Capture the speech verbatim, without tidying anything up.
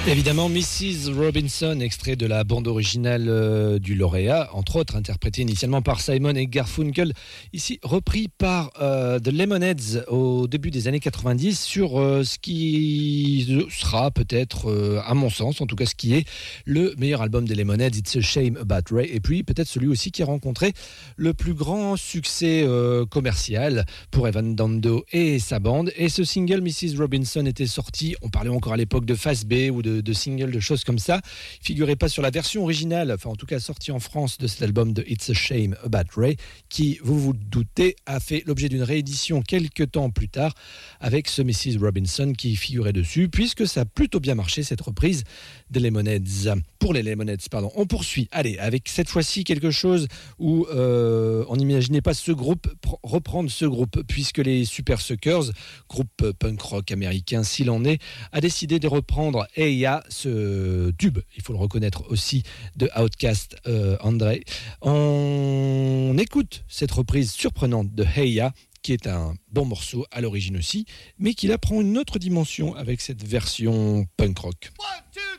Évidemment, missus Robinson, extrait de la bande originale euh, du lauréat, entre autres, interprété initialement par Simon et Garfunkel, ici repris par euh, The Lemonheads au début des années quatre-vingt-dix sur euh, ce qui sera peut-être, euh, à mon sens, en tout cas ce qui est le meilleur album des Lemonheads, It's a Shame About Ray, et puis peut-être celui aussi qui a rencontré le plus grand succès euh, commercial pour Evan Dando et sa bande. Et ce single, missus Robinson, était sorti, on parlait encore à l'époque de Face B ou de De, de singles, de choses comme ça. Il figurait pas sur la version originale, enfin en tout cas sortie en France de cet album de It's a Shame About Ray, qui, vous vous doutez, a fait l'objet d'une réédition quelques temps plus tard avec ce missus Robinson qui figurait dessus, puisque ça a plutôt bien marché cette reprise des Lemonheads. Pour les Lemonheads, pardon. On poursuit, allez, avec cette fois-ci quelque chose où euh, on n'imaginait pas ce groupe pr- reprendre ce groupe, puisque les Super Suckers, groupe punk rock américain s'il en est, a décidé de reprendre Hey Ya, ce tube, il faut le reconnaître aussi, de Outkast euh, André. On écoute cette reprise surprenante de Hey Ya, qui est un bon morceau à l'origine aussi, mais qui là prend une autre dimension avec cette version punk rock. One, two